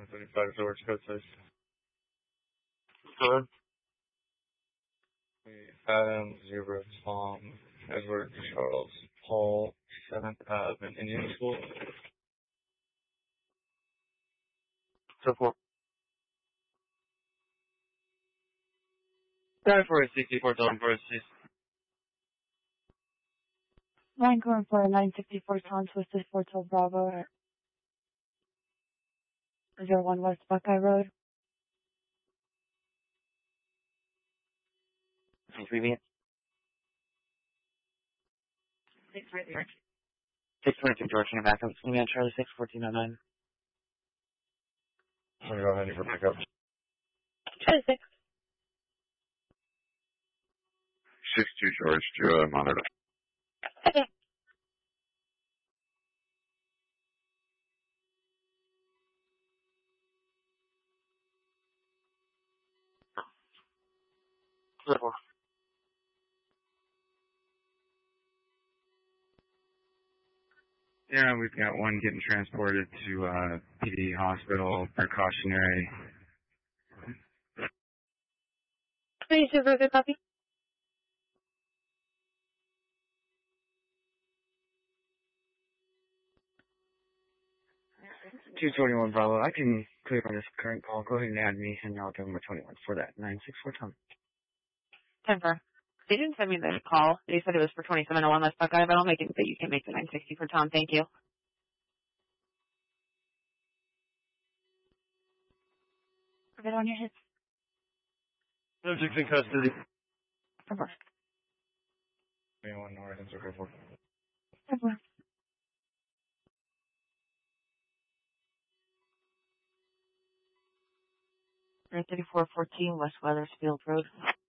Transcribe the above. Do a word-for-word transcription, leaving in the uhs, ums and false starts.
seventy-five George Code says. Good. Adam, Zebra, Tom, Edward, Charles, Paul, seventh Avenue, Indian School. So for Sorry for a sixty-four Tom for a six. Nine going for a nine sixty-four Tom twisted four twelve Bravo. Zero one West Buckeye Road. Three minutes. Six right there. Six twenty-two George in your back. It's gonna be on Charlie six fourteen oh nine. I'm gonna go ahead and for pickup. Charlie six. Six two George to uh, monitor. Okay. Level. Yeah, we've got one getting transported to uh, P D hospital, precautionary. Please, super good copy. two twenty-one Bravo. I can clear on this current call. Go ahead and add me, and I'll give them a twenty-one for that nine six four Tom. ten four. They didn't send me the call. They said it was for twenty-seven oh one West Buckeye, but I'll make it that you can make the nine sixty for Tom. Thank you. Get on your hips. Subject's in custody. ten four. twenty-one North and Circle four. ten four. thirty-four fourteen West Weathersfield Road.